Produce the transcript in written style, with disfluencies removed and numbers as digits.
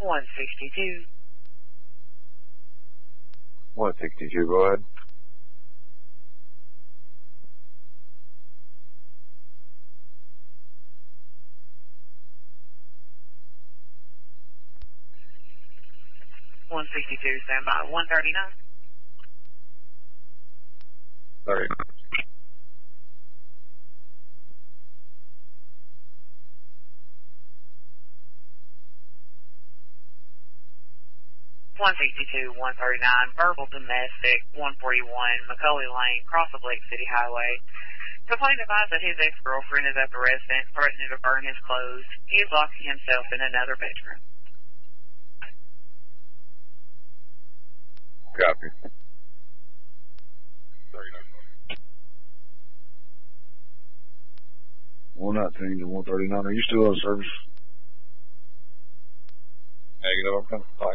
162. 162, go ahead. Stand by. 139. 30. 162, 139, verbal domestic, 141, McCulley Lane, cross of Lake City Highway. Complainant advised that his ex-girlfriend is at the residence, threatening to burn his clothes. He is locking himself in another bedroom. Copy. 119 to 139. Are you still on service? Negative. I'm kind of